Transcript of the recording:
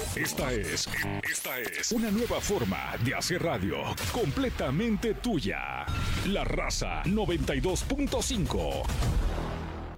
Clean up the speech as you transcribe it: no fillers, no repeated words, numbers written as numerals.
Esta es una nueva forma de hacer radio, completamente tuya. La Raza 92.5.